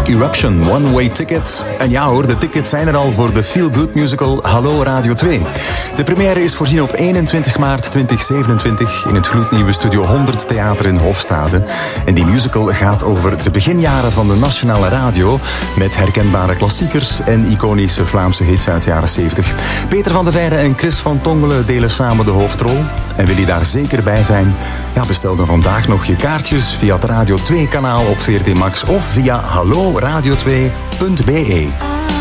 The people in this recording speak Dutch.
Eruption, One Way Ticket. En ja hoor, de tickets zijn er al voor de feel-good musical Hallo Radio 2. De première is voorzien op 21 maart 2027 in het gloednieuwe Studio 100 Theater in Hofstade. En die musical gaat over de beginjaren van de nationale radio met herkenbare klassiekers en iconische Vlaamse hits uit de jaren 70. Peter van de Veire en Chris van Tongelen delen samen de hoofdrol. En wil je daar zeker bij zijn? Ja, bestel dan vandaag nog je kaartjes via het Radio 2 kanaal op VRT Max of via halloradio2.be.